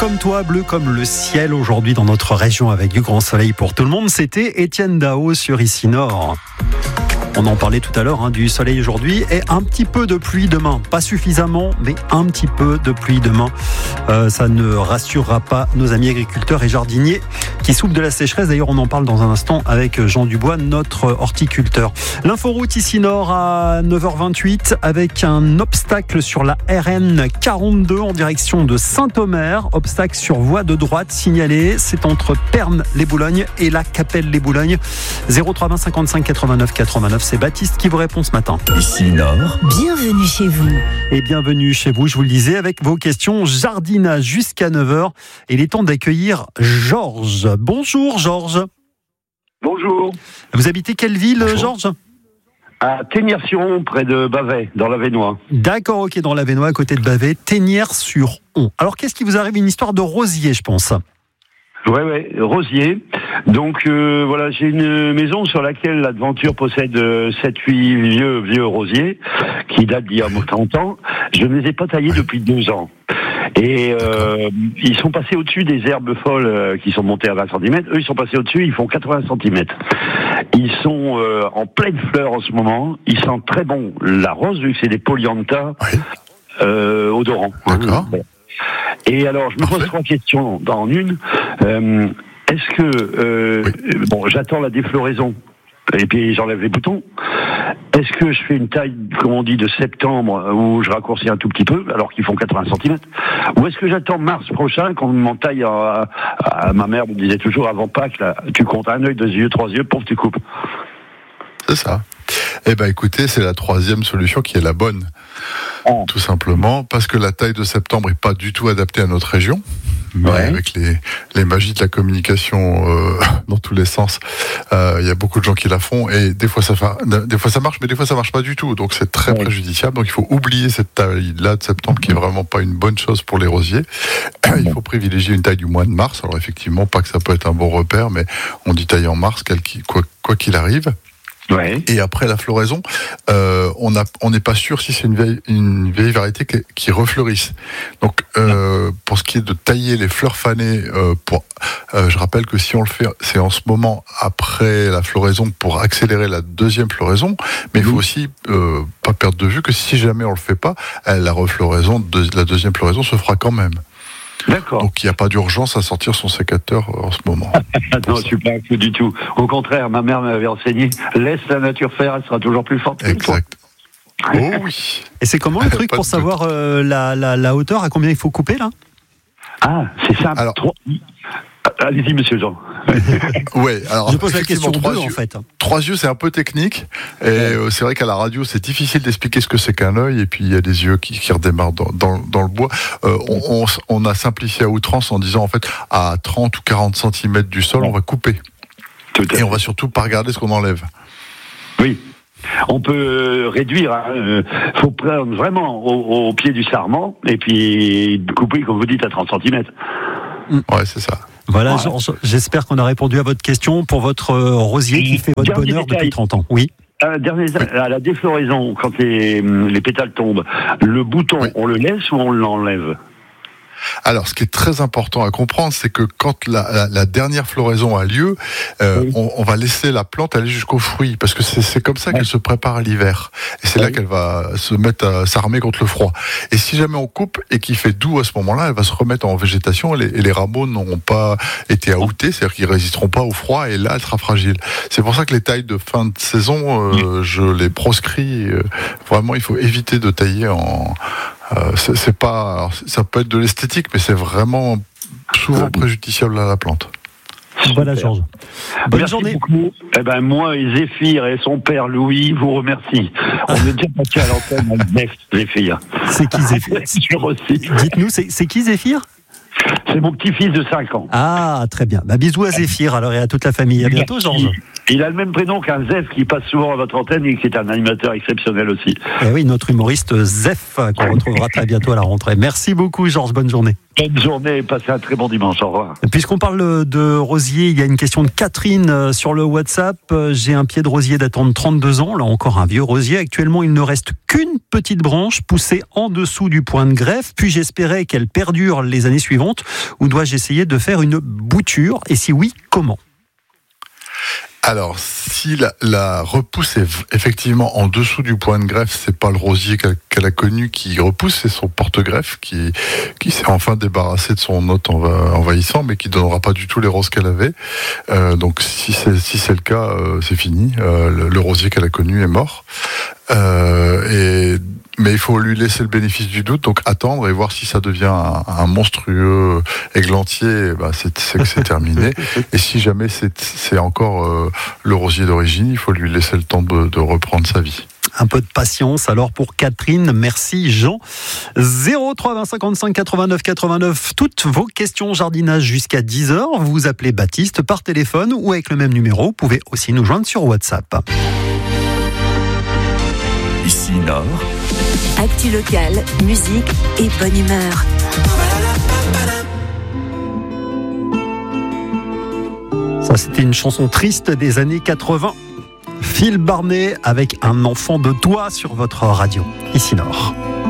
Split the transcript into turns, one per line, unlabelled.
comme toi, bleu comme le ciel aujourd'hui dans notre région avec du grand soleil pour tout le monde. C'était Étienne Dao sur Ici Nord. On en parlait tout à l'heure du soleil aujourd'hui et un petit peu de pluie demain. Pas suffisamment, mais un petit peu de pluie demain. Ça ne rassurera pas nos amis agriculteurs et jardiniers qui souffrent de la sécheresse. D'ailleurs, on en parle dans un instant avec Jean Dubois, notre horticulteur. L'inforoute Ici Nord à 9h28 avec un obstacle sur la RN 42 en direction de Saint-Omer. Obstacle sur voie de droite signalé. C'est entre Pernes-les-Boulognes et la Capelle-les-Boulognes. 0320 55 89 89. C'est Baptiste qui vous répond ce matin.
Ici Nord.
Bienvenue chez vous.
Et bienvenue chez vous, je vous le disais, avec vos questions jardinage jusqu'à 9h. Il est temps d'accueillir Georges. Bonjour Georges.
Bonjour.
Vous habitez quelle ville, Georges ?
À Ténières-sur-Onne, près de Bavay, dans l'Avesnois.
D'accord, ok, dans l'Avesnois, à côté de Bavay, Ténières-sur-Onne. Alors, qu'est-ce qui vous arrive ? Une histoire de rosier, je pense.
Ouais, rosier. Donc voilà, j'ai une maison sur laquelle l'aventure possède 7-8 vieux rosiers qui datent d'il y a 30 ans. Je ne les ai pas taillés depuis 2 ans. Et ils sont passés au-dessus des herbes folles qui sont montées à 20 cm. Eux, ils sont passés au-dessus, ils font 80 cm. Ils sont en pleine fleur en ce moment. Ils sentent très bon la rose, vu que c'est des polyanthas odorants.
D'accord.
Et alors, je me pose 3 questions en une. Est-ce que j'attends la défloraison et puis j'enlève les boutons. Est-ce que je fais une taille, comme on dit, de septembre où je raccourcis un tout petit peu alors qu'ils font 80 cm, ou est-ce que j'attends mars prochain quand on m'en taille ma mère me disait toujours avant Pâques, là, tu comptes 1 œil, 2 yeux, 3 yeux, pouf, tu coupes.
C'est ça. Eh ben écoutez, c'est la 3e solution qui est la bonne. Tout simplement parce que la taille de septembre est pas du tout adaptée à notre région. Mais avec les magies de la communication dans tous les sens, il y a beaucoup de gens qui la font et des fois ça marche, mais des fois ça marche pas du tout. Donc c'est très préjudiciable. Donc il faut oublier cette taille-là de septembre qui est vraiment pas une bonne chose pour les rosiers. Il faut privilégier une taille du mois de mars. Alors effectivement, pas que ça peut être un bon repère, mais on dit taille en mars, quoi qu'il arrive.
Ouais.
Et après la floraison, on n'est pas sûr si c'est une vieille variété qui refleurisse. Donc, pour ce qui est de tailler les fleurs fanées, je rappelle que si on le fait, c'est en ce moment après la floraison pour accélérer la 2e floraison. Mais il faut aussi pas perdre de vue que si jamais on le fait pas, la refloraison, la 2e floraison se fera quand même.
D'accord.
Donc il n'y a pas d'urgence à sortir son sécateur en ce moment.
Non, je ne suis pas inquiet du tout. Au contraire, ma mère m'avait enseigné, laisse la nature faire, elle sera toujours plus forte.
Exact. Oh oui.
Et c'est comment le truc pour savoir la hauteur, à combien il faut couper là ?
Ah, c'est simple.
Alors,
allez-y, monsieur Jean.
Ouais, alors
je pose la question 2 en fait.
3 yeux, c'est un peu technique. Et c'est vrai qu'à la radio, c'est difficile d'expliquer ce que c'est qu'un œil. Et puis il y a des yeux qui redémarrent dans le bois. On a simplifié à outrance en disant en fait à 30 ou 40 cm du sol, on va couper. Et on va surtout pas regarder ce qu'on enlève.
Oui. On peut réduire, faut prendre vraiment au pied du sarment et puis couper, comme vous dites, à 30 cm.
Ouais, c'est ça.
Voilà, Georges, j'espère qu'on a répondu à votre question pour votre rosier qui fait votre bonheur depuis 30 ans. Oui.
À la défloraison, quand les pétales tombent, le bouton, on le laisse ou on l'enlève ?
Alors, ce qui est très important à comprendre, c'est que quand la dernière floraison a lieu, on va laisser la plante aller jusqu'au fruit, parce que c'est comme ça qu'elle se prépare à l'hiver. Et c'est là qu'elle va se mettre à s'armer contre le froid. Et si jamais on coupe et qu'il fait doux à ce moment-là, elle va se remettre en végétation et les rameaux n'auront pas été aoutés, c'est-à-dire qu'ils résisteront pas au froid et là, elle sera fragile. C'est pour ça que les tailles de fin de saison, je les proscris. Vraiment, il faut éviter de tailler c'est pas, ça peut être de l'esthétique, mais c'est vraiment souvent préjudiciable à la plante.
Voilà, Georges. Bonne journée.
Beaucoup. Moi et Zéphyr et son père Louis vous remercie. On est déjà passé à l'antenne avec Zéphyr.
C'est qui Zéphyr ? Dites-nous, c'est qui Zéphyr ?
C'est mon petit-fils de 5 ans.
Ah, très bien. Bisous à Zéphyr alors et à toute la famille. À bientôt, Georges.
Il a le même prénom qu'un Zef qui passe souvent à votre antenne et qui est un animateur exceptionnel aussi.
Et oui, notre humoriste Zef, qu'on retrouvera très bientôt à la rentrée. Merci beaucoup, Georges. Bonne journée.
Bonne journée et passez un très bon dimanche. Au revoir.
Puisqu'on parle de rosier, il y a une question de Catherine sur le WhatsApp. J'ai un pied de rosier datant de 32 ans, là encore un vieux rosier. Actuellement, il ne reste qu'une petite branche poussée en dessous du point de greffe. Puis-je espérer qu'elle perdure les années suivantes ou dois-je essayer de faire une bouture? Et si oui, comment?
Alors, si la repousse est effectivement en dessous du point de greffe, c'est pas le rosier qu'elle a connu qui repousse, c'est son porte-greffe qui s'est enfin débarrassé de son hôte envahissant, mais qui donnera pas du tout les roses qu'elle avait. Donc, si c'est le cas, c'est fini. Le rosier qu'elle a connu est mort. Mais il faut lui laisser le bénéfice du doute, donc attendre et voir si ça devient un monstrueux églantier, c'est que c'est terminé. Et si jamais c'est encore le rosier d'origine, il faut lui laisser le temps de reprendre sa vie.
Un peu de patience alors pour Catherine. Merci Jean. 03 20 55 89 89. Toutes vos questions jardinage jusqu'à 10h. Vous appelez Baptiste par téléphone ou avec le même numéro. Vous pouvez aussi nous joindre sur WhatsApp.
Ici Nord.
Actu locale, musique et bonne humeur.
Ça, c'était une chanson triste des années 80. Phil Barnet avec Un enfant de toi sur votre radio. Ici Nord.